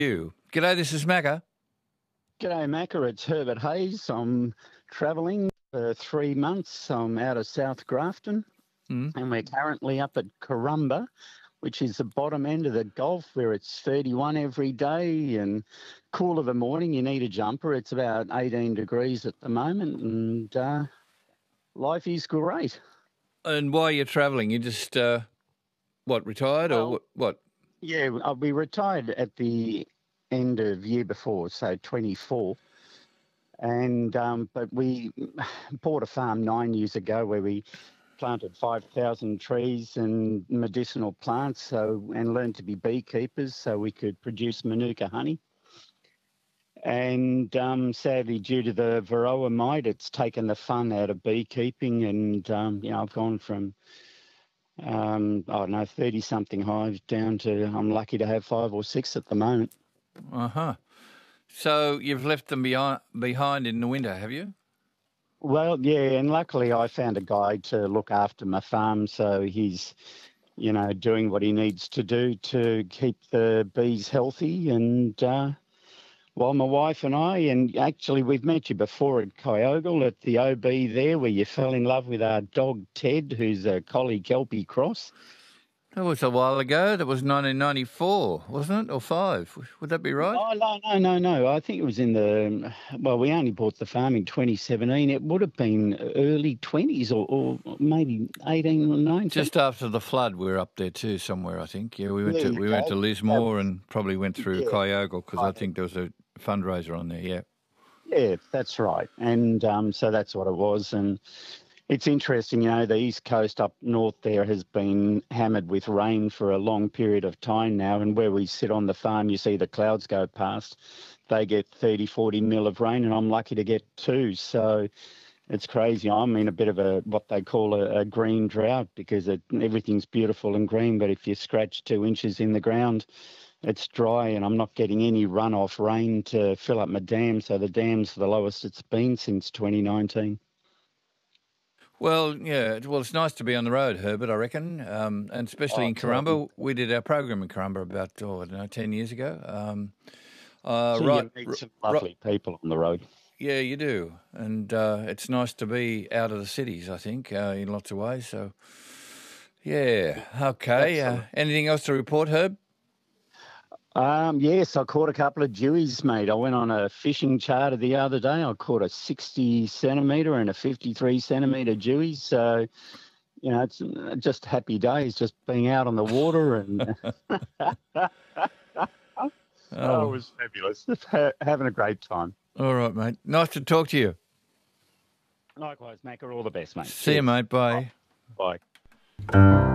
You. G'day, this is Macca. G'day, Macca. It's Herbert Hayes. I'm travelling for 3 months. I'm out of South Grafton, and we're currently up at Corumba, which is the bottom end of the Gulf, where it's 31 every day and cool of a morning. You need a jumper. It's about 18 degrees at the moment, and life is great. And why are you travelling? You just, retired or what? Yeah, we retired at the end of year before, so 24. And but we bought a farm 9 years ago where we planted 5,000 trees and medicinal plants, and learned to be beekeepers so we could produce Manuka honey. And sadly, due to the varroa mite, it's taken the fun out of beekeeping. And I've gone from 30-something hives down to I'm lucky to have 5 or 6 at the moment. So you've left them behind in the winter, have you? Well, yeah, and luckily I found a guy to look after my farm, so he's, doing what he needs to do to keep the bees healthy. And while my wife and I, and actually we've met you before at Kyogle at the OB there, where you fell in love with our dog Ted, who's a Collie Kelpie cross. That was a while ago. That was 1994, wasn't it? Or 5? Would that be right? Oh, no. I think it was we only bought the farm in 2017. It would have been early 20s or maybe 18 or 19. Just after the flood, we were up there too somewhere, I think. Yeah, we went to Lismore and probably went through Kyogle because I think there was a fundraiser on there, yeah. Yeah, that's right. And so that's what it was. And it's interesting, the East Coast up north there has been hammered with rain for a long period of time now, and where we sit on the farm, you see the clouds go past. They get 30, 40 mil of rain, and I'm lucky to get 2. So it's crazy. I'm in a bit of what they call a green drought because everything's beautiful and green, but if you scratch 2 inches in the ground, it's dry, and I'm not getting any runoff rain to fill up my dam. So the dam's the lowest it's been since 2019. Well, yeah. Well, it's nice to be on the road, Herbert, I reckon, and especially in Corumba. We did our program in Corumba about 10 years ago. You meet some lovely people on the road. Yeah, you do, and it's nice to be out of the cities, I think, in lots of ways. So, yeah, okay. Anything else to report, Herb? Yes, I caught a couple of dewies, mate. I went on a fishing charter the other day. I caught a 60 centimetre and a 53 centimetre dewey. So, it's just happy days, just being out on the water. And it was fabulous. Just having a great time. All right, mate. Nice to talk to you. Likewise, Macca. All the best, mate. See you, mate. Bye. Bye.